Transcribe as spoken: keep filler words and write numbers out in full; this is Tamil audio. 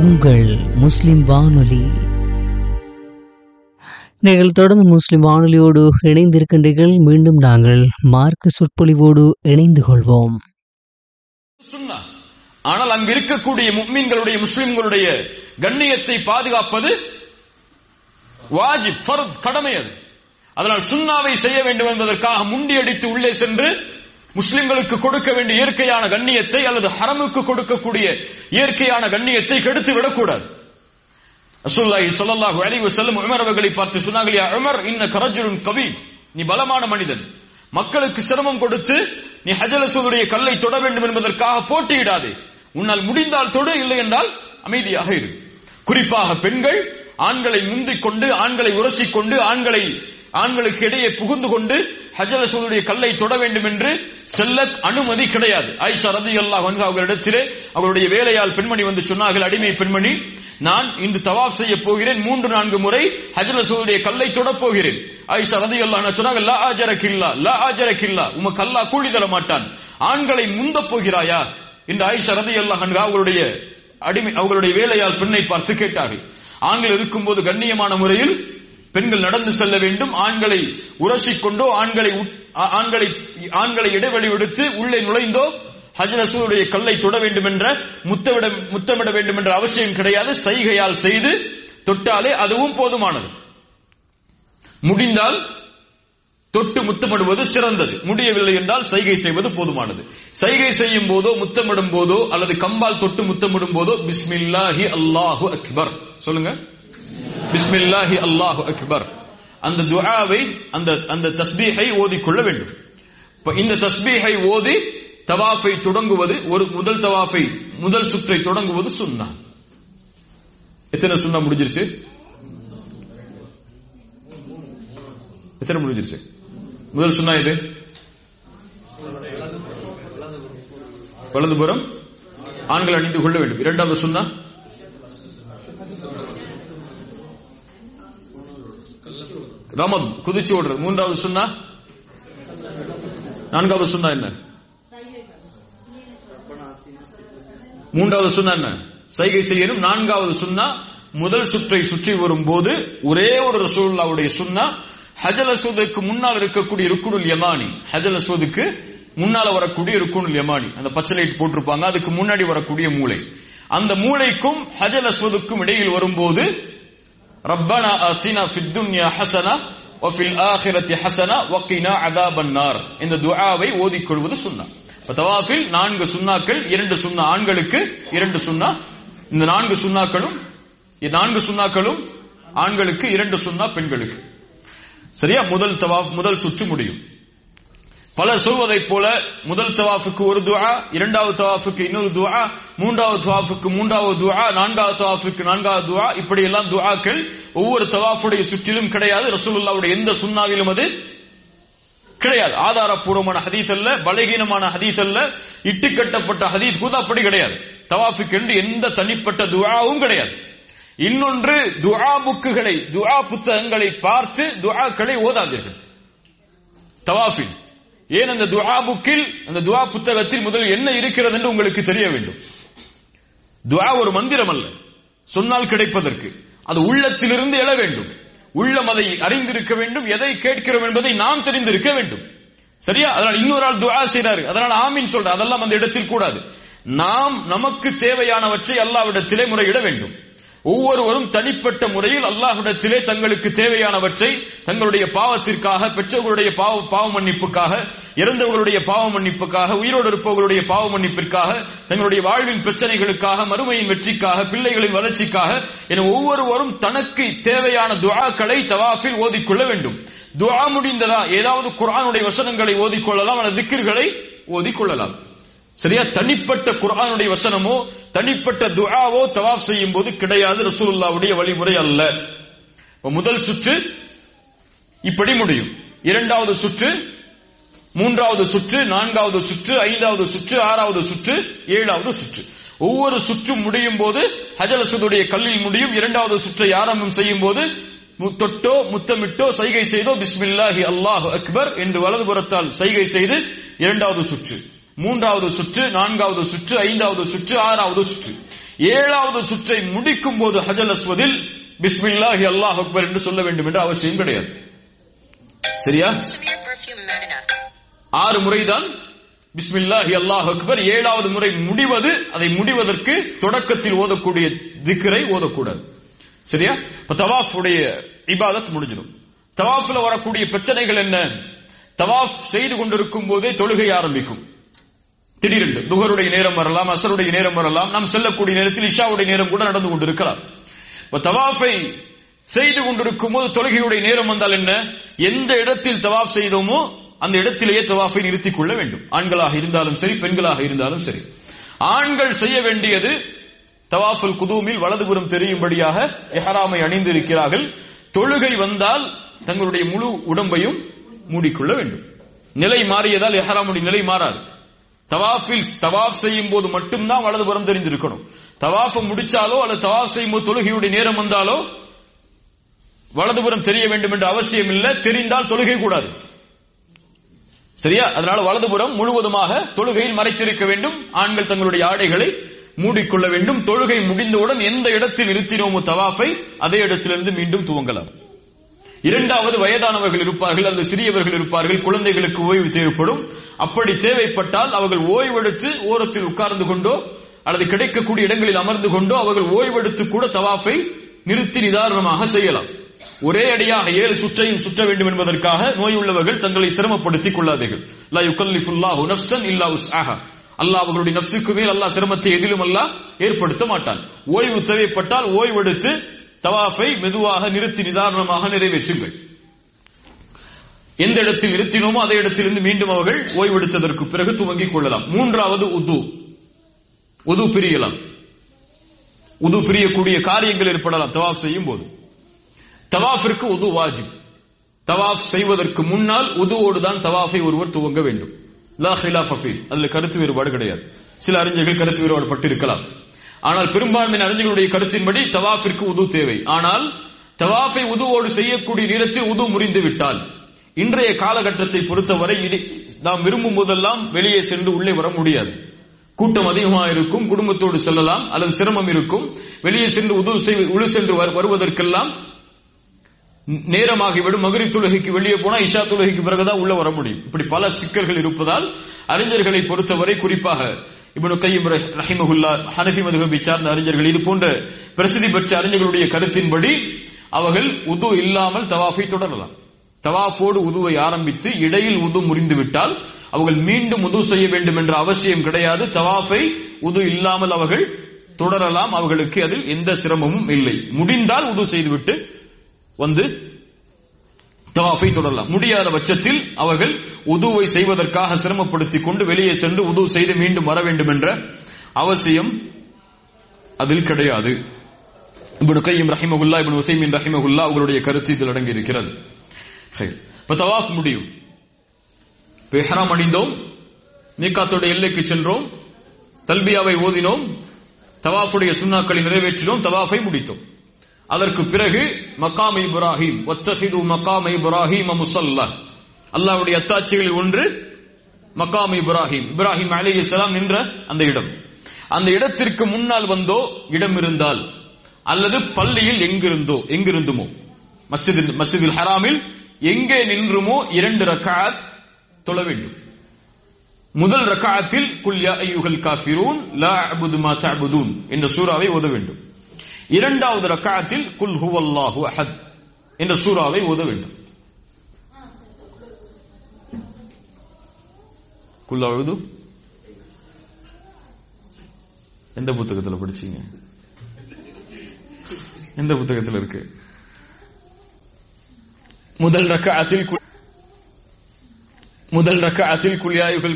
உங்கள் முஸ்லிம் வானொலி. நீங்கள் தொடர்ந்து முஸ்லிம் வானொலியோடு இணைந்திருக்கின்றீர்கள். மீண்டும் நாங்கள் மார்க்க சொற்பொழிவோடு இணைந்து கொள்வோம். ஆனால் அங்கு இருக்கக்கூடிய முஃமின்களுடைய முஸ்லிம்களுடைய கண்ணியத்தை பாதுகாப்பது வாஜிப், ஃபர்த், கடமை. அது அதனால் சுன்னாவை செய்ய வேண்டும் என்பதற்காக முண்டியடித்து உள்ளே சென்று முஸ்லிம்களுக்கு கொடுக்க வேண்டிய இயற்கையான கண்ணியத்தை அல்லது ஹரமுக்கு கொடுக்கக்கூடிய இயற்கையான கண்ணியத்தை கெடுத்து விடக்கூடாது. ரசூலுல்லாஹி ஸல்லல்லாஹு அலைஹி வஸல்லம் உமர் அவர்களை பார்த்து சொன்னார்கள், யா உமர் இன்னக ரஜுலுன் கவி, நீ பலமான மனிதன், மக்களுக்கு சிரமம் கொடுத்து நீ ஹஜர் அஸ்வதுடைய கல்லை தொட வேண்டும் என்பதற்காக போட்டியிடாதே, உன்னால் முடிந்தால் தொடு, இல்லை என்றால் அமைதியாக இரு. குறிப்பாக பெண்கள் ஆண்களை முந்திக் கொண்டு ஆண்களை உரசிக் கொண்டு ஆண்களை ஆண்களுக்கு இடையே புகுந்து கொண்டு ஹஜர் அஸ்வதுடைய கல்லை தொட வேண்டும் என்று செல்ல அனுமதி கிடையாது. ஆயிஷா ரலியல்லாஹு அன்ஹா அவர்களிடத்திலே அவருடைய வேலையால் பெண்மணி வந்து சொன்னார்கள், அடிமை பெண்மணி, நான் இன்று தவாப் செய்ய போகிறேன், மூன்று நான்கு முறை ஹஜர் அஸ்வதுடைய கல்லை தொடப் போகிறேன். ஆயிஷா ரலியல்லாஹு அன்ஹா சொன்னார்கள், லா அஜரகில்லா லா அஜரகில்லா, உமக்கு அல்லாஹ் கூலி தர மாட்டான், ஆண்களை முந்த போகிறாயா என்று ஆயிஷா ரலியல்லாஹு அன்ஹா அவருடைய அடிமை அவர்களுடைய வேலையால் பெண்ணை பார்த்து கேட்டார்கள். ஆண்கள் இருக்கும்போது கண்ணியமான முறையில் பெண்கள் நடந்து செல்ல வேண்டும். ஆண்களை உரசிக்கொண்டோ ஆண்களை ஆண்களை ஆண்களை இடைவெளி விடுத்து உள்ளே நுழைந்தோ ஹஜர் அஸ்வதுடைய கல்லை தொட வேண்டும் என்ற முத்தமிட முத்தமிட வேண்டும் என்ற அவசியம் கிடையாது. சைகையால் செய்து தொட்டாலே அதுவும் போதுமானது. முடிந்தால் தொட்டு முத்தமிடுவது சிறந்தது, முடியவில்லை என்றால் சைகை செய்வது போதுமானது. சைகை செய்யும் போதோ முத்தமிடும் போதோ அல்லது கம்பால் தொட்டு முத்தமிடும் போதோ பிஸ்மில்லாஹி அல்லாஹு அக்பர் சொல்லுங்க, பிஸ்மில்லாஹி அல்லாஹு அக்பர், அந்த துஆவை அந்த அந்த தஸ்பீஹை ஓதிக்கொள்ள வேண்டும். இந்த தஸ்பீஹை ஓதி தவாஃபை தொடங்குவது, ஒரு முதல் தவாஃபை முதல் சுற்றை தொடங்குவது சுன்னா. எத்தனை சுன்னா முடிஞ்சிருச்சு? எத்தனை முடிஞ்சிருச்சு? முதல் சுன்னா இது வலதுபுறம் ஆண்கள் அணிந்து கொள்ள வேண்டும். இரண்டாவது சுன்னா ரமத் குதிச்சு ஓடுறது. மூன்றாவது சுன்னா, நான்காவது சுன்னா என்ன? மூன்றாவது சுன்னா என்ன? சைகை செய்யணும். நான்காவது சுன்னா, முதல் சுற்றை சுற்றி வரும் போது ஒரே ஒரு ரசூலுல்லாஹ்வுடைய சுன்னா, ஹஜர் அஸ்வதுக்கு முன்னால் இருக்கக்கூடிய ருக்குனுல் யமானி, ஹஜர் அஸ்வதுக்கு முன்னால வரக்கூடிய ருக்குனுல் யமானி, அந்த பச்சை லைட் போட்டிருப்பாங்க, அதுக்கு முன்னாடி வரக்கூடிய மூளை, அந்த மூளைக்கும் ஹஜர் அஸ்வதுக்கும் இடையில் வரும்போது ரப்பனா ஆத்தினா ஃபித் துன்யா ஹஸனா வ ஃபில் ஆখিরাতি ஹஸனா வ கினா அஸாபன் நார், இந்த துஆவை ஓதிக்கொள்வது சுன்னா. தவாஃபில் நான்கு சுன்னாக்கள், இரண்டு சுன்னா ஆண்களுக்கு, இரண்டு சுன்னா, இந்த நான்கு சுன்னாக்களும் நான்கு சுன்னாக்களும் ஆண்களுக்கு, இரண்டு சுன்னா பெண்களுக்கு. சரியா? முதல் தவாஃப் முதல் சுற்று முடியும். பலர் சொல்வதைப் போல முதல் தவாஃபுக்கு ஒரு துஆ, இரண்டாவது தவாஃபுக்கு இன்னொரு துஆ, மூன்றாவது தவாஃபுக்கு மூன்றாவது துஆ, நான்காவது தவாஃபுக்கு நான்காவது துஆ, இப்படி எல்லாம் துஆக்கள் ஒவ்வொரு தவாஃபுடைய சுற்றிலும் கிடையாது. ரசூலுல்லாஹ்வுடைய எந்த சுன்னாவிலும் அது கிடையாது. ஆதாரப்பூர்வமான ஹதீஸ் அல்ல, பலகீனமான ஹதீஸ் அல்ல, இட்டுக்கட்டப்பட்ட ஹதீஸ் கூட அப்படி கிடையாது. தவாஃபுக்கு என்று எந்த தனிப்பட்ட துஆவும் கிடையாது. இன்னொன்று, துஆ புக்குகளை, துஆ புத்தகங்களை பார்த்து துஆக்களை ஓதாதீர்கள் தவாஃபில். ஏன் அந்த துஆ புக்கில், அந்த துஆ புத்தகத்தில் முதலில் என்ன இருக்கிறது என்று உங்களுக்கு தெரிய வேண்டும். துஆ ஒரு மந்திரம் அல்ல, சொன்னால் கிடைப்பதற்கு. அது உள்ளத்திலிருந்து எழ வேண்டும். உள்ளம் அதை அறிந்திருக்க வேண்டும். எதை கேட்கிறோம் என்பதை நாம் தெரிந்திருக்க வேண்டும். சரியா? அதனால் இன்னொரு ஆள் துஆ செய்றாரு, அதனால் ஆமீன் சொல்ற, அதெல்லாம் அந்த இடத்தில் கூடாது. நாம் நமக்கு தேவையானவற்றை அல்லாஹ்விடத்திலே முறையிட வேண்டும். ஒவ்வொருவரும் தனிப்பட்ட முறையில் அல்லாஹ்விடத்திலே தங்களுக்கு தேவையானவற்றை தங்களுடைய பாவத்திற்காக, பெற்றோர்களுடைய பாவ பாவ மன்னிப்புக்காக, இறந்தவர்களுடைய பாவ மன்னிப்புக்காக, உயிரோடு இருப்பவர்களுடைய பாவ மன்னிப்பிற்காக, தங்களுடைய வாழ்வின் பிரச்சனைகளுக்காக, மறுமையின் வெற்றிக்காக, பிள்ளைகளின் வளர்ச்சிக்காக என ஒவ்வொருவரும் தனக்கு தேவையான துஆக்களை தவாஃபில் ஓதிக்கொள்ள வேண்டும். துஆ முடிந்ததா, ஏதாவது குர்ஆனுடைய வசனங்களை ஓதிக்கொள்ளலாம் அல்லது திக்ர்களை ஓதிக்கொள்ளலாம். சரியா? தனிப்பட்ட குர்ஆனுடைய வசனமோ தனிப்பட்ட துஆவோ தவாஃப் செய்யும் போது கிடையாது. ரசூலுல்லாஹ்வுடைய வழிமுறை அல்ல. முதல் சுற்று இப்படி முடியும். இரண்டாவது சுற்று, மூன்றாவது சுற்று, நான்காவது சுற்று, ஐந்தாவது சுற்று, ஆறாவது சுற்று, ஏழாவது சுற்று. ஒவ்வொரு சுற்றும் முடியும் போது ஹஜர் அஸ்வதுடைய கல்லில் முடியும். இரண்டாவது சுற்றை ஆரம்பம் செய்யும் போது தொட்டோ முத்தமிட்டோ சைகை செய்தோ பிஸ்மில்லாஹி அல்லாஹு அக்பர் என்று வலதுபுறத்தால் சைகை செய்து இரண்டாவது சுற்று. மூன்றாவது சுற்று, நான்காவது சுற்று, ஐந்தாவது சுற்று, ஆறாவது சுற்று. ஏழாவது சுற்றை முடிக்கும் போது ஹஜல் அஸ்வதில் பிஸ்மில்லாஹி அல்லாஹ் அக்பர் என்று சொல்ல வேண்டும் என்ற அவசியம் கிடையாது. சரியா? ஆறு முறைதான் பிஸ்மில்லாஹி அல்லாஹ் அக்பர். ஏழாவது முறை முடிவது, அதை முடிவதற்கு தொடக்கத்தில் ஓதக்கூடிய திக்ரை ஓதக்கூடாது. சரியா? இப்ப தவாஃப் உடைய இபாதத் முடிஞ்சிடும். தவாஃப்ல வரக்கூடிய பிரச்சனைகள் என்ன? தவாஃப் செய்து கொண்டிருக்கும் போதே தொழுகை ஆரம்பிக்கும். திடீரென்று துஹருடைய நேரம் வரலாம், அசருடைய நேரம் வரலாம், நாம் செல்லக்கூடிய நேரத்தில் இஷாவுடைய நேரம் கூட நடந்து கொண்டிருக்கலாம். தவாஃபை செய்து கொண்டிருக்கும் போது தொழுகையுடைய நேரம் வந்தால் என்ன? எந்த இடத்தில் தவாஃப் செய்தோமோ அந்த இடத்திலேயே தவாஃபை நிறுத்திக் கொள்ள வேண்டும். ஆண்களாக இருந்தாலும் சரி, பெண்களாக இருந்தாலும் சரி. ஆண்கள் செய்ய வேண்டியது தவாஃபுல் குதூமில் வலதுபுறம் தெரியும்படியாக இஹ்ராமை அணிந்திருக்கிறார்கள். தொழுகை வந்தால் தங்களுடைய முழு உடம்பையும் மூடிக்கொள்ள வேண்டும். நிலை மாறியதால் இஹ்ராமுடைய நிலை மாறாது. தவாஃபில் தவாஃப் செய்யும் போது மட்டும்தான் வலதுபுறம் தெரிந்திருக்கணும். தவாஃபை முடிச்சாலோ அல்லது தவாஃப் செய்யும் போது தொழுகையுடைய நேரம் வந்தாலோ வலதுபுறம் தெரிய வேண்டும் என்ற அவசியம் இல்லை. தெரிந்தால் தொழுகை கூடாது. சரியா? அதனால வலதுபுறம் முழுவதுமாக தொழுகையில் மறைத்திருக்க வேண்டும். ஆண்கள் தங்களுடைய ஆடைகளை மூடிக்கொள்ள வேண்டும். தொழுகை முடிந்தவுடன் எந்த இடத்தில் நிறுத்தினோமோ தவாஃபை அதே இடத்திலிருந்து மீண்டும் துவங்கலாம். இரண்டாவது, வயதானவர்கள் இருப்பார்கள் அல்லது சிறியவர்கள் இருப்பார்கள், குழந்தைகளுக்கு ஓய்வு தேவைப்படும். அப்படி தேவைப்பட்டால் அவர்கள் ஓய்வெடுத்து ஓரத்தில் உட்கார்ந்து கொண்டோ அல்லது கிடைக்கக்கூடிய இடங்களில் அமர்ந்து கொண்டோ அவர்கள் ஓய்வெடுத்து கூட தவாஃபை நிறுத்தி நிதானமாக செய்யலாம். ஒரே அடியாக ஏழு சுற்றையும் சுற்ற வேண்டும் என்பதற்காக நோய் உள்ளவர்கள் தங்களை சிரமப்படுத்திக் கொள்ளாதீர்கள். லா யுகல்லிஃபுல்லாஹு நஃப்ஸன் இல்லா உஸ்ஆஹா. அல்லாஹ் அவர்களுடைய நஃப்ஸுக்கு மேல் அல்லாஹ் சிரமத்தை எதிலும் அல்லாஹ் ஏற்படுத்த மாட்டான். ஓய்வு தேவைப்பட்டால் ஓய்வெடுத்து தவாஃபை மெதுவாக நிறுத்தி நிதானமாக நிறைவேற்றுங்கள். எந்த இடத்தில் நிறுத்தினோமோ அதே இடத்திலிருந்து மீண்டும் அவர்கள் ஓய்வெடுத்ததற்கு பிறகு துவங்கிக் கொள்ளலாம். மூன்றாவது உது. உது பிரியலாம். உது பிரியக்கூடிய காரியங்கள் ஏற்படலாம் தவாஃப் செய்யும் போது. தவாஃபிற்கு உது வாஜிப். தவாஃப் செய்வதற்கு முன்னால் உதுவோடு தான் தவாஃபை ஒருவர் துவங்க வேண்டும். லா ஹிலாஃப ஃபீ. அதுல கருத்து வேறுபாடு கிடையாது. சில அறிஞர்கள் கருத்து வேறுபாடு பட்டிருக்கலாம். ஆனால் பெரும்பான்மையான அறிஞர்களுடைய கருத்தின்படி தவாஃபிற்கு உது தேவை. ஆனால் தவாஃபை உதுவோடு செய்யக்கூடிய நேரத்தில் உது முறிந்து விட்டால், இன்றைய காலகட்டத்தை பொறுத்தவரை நாம் விரும்பும் போதெல்லாம் வெளியே சென்று உள்ளே வர முடியாது. கூட்டம் அதிகமாக இருக்கும், குடும்பத்தோடு செல்லலாம், அல்லது சிரமம் இருக்கும். வெளியே சென்று உது உழு சென்று வருவதற்கெல்லாம் நேரமாகிவிடும். மக்ரிப் தொழுகைக்கு வெளியே போனா இஷா தொழுகைக்கு பிறகுதான் உள்ள வர முடியும். இப்படி பல சிக்கல்கள் இருப்பதால் அறிஞர்களை பொறுத்தவரை, குறிப்பாக இப்னு கய்யிம் ரஹிமஹுல்லாஹ், ஹனஃபி மதுஹபை சார்ந்த அறிஞர்கள், இது போன்ற பிரசித்தி பெற்ற அறிஞர்களுடைய கருத்தின்படி அவர்கள் உது இல்லாமல் தவாஃபை தொடரலாம். தவாஃபோடு உதுவை ஆரம்பித்து இடையில் உது முறிந்து விட்டால் அவர்கள் மீண்டும் உது செய்ய வேண்டும் என்ற அவசியம் கிடையாது. தவாஃபை உது இல்லாமல் அவர்கள் தொடரலாம். அவர்களுக்கு அதில் எந்த சிரமமும் இல்லை. முடிந்தால் உது செய்துவிட்டு வந்து தவாஃபை தொடரலாம். முடியாத பட்சத்தில் அவர்கள் உதுவை செய்வதற்காக சிரமப்படுத்திக் கொண்டு வெளியே சென்று உது செய்து மீண்டும் வர வேண்டும் என்ற அவசியம் அதில் கிடையாது. இப்னு கய்யிம் ரஹிமஹுல்லாஹ், இப்னு உஸைமீன் ரஹிமஹுல்லாஹ் அவர்களுடைய கருத்து இதில் அடங்கி இருக்கிறது. இப்ப தவாஃப் முடியும். இஹ்ராம் அணிந்தோம், மீகாத்துடைய எல்லைக்கு சென்றோம், தல்பியாவை ஓதினோம், தவாஃபுடைய சுன்னாக்களை நிறைவேற்றினோம், தவாஃபை முடித்தோம். அதற்கு பிறகு மகாம் இப்ராஹிம், வத்தஹிது மகாம் இப்ராஹிம் முஸல்லா, அல்லாஹ்வுடைய அத்தாட்சிகளில் ஒன்று மகாம் இப்ராஹிம், இப்ராஹிம் அலைஹிஸ்ஸலாம் நின்ற அந்த இடம். அந்த இடத்திற்கு முன்னால் வந்தோ இடம் இருந்தால், அல்லது பள்ளியில் எங்கிருந்தோ எங்கிருந்துமோ மஸ்ஜித் மஸ்ஜிதுல் ஹராமில் எங்கே நின்றுமோ இரண்டு ரக்அத் தொழ வேண்டும். முதல் ரக்அத்தில் குல் யா அய்யுஹல் காஃபிரூன் லா அஅ்புது மா தஅ்புதூன் என்ற சூராவை ஓத வேண்டும். இரண்டாவது ரக்அத்தில் குல் ஹுவல்லாஹு அஹத் என்ற சூராவை ஓத வேண்டும். குல் அஊது எந்த புத்தகத்துல படிச்சீங்க? எந்த புத்தகத்தில் இருக்கு? முதல் ரக்அத்தில் முதல் ரக்அத்தில் குல் யா அய்யுஹல்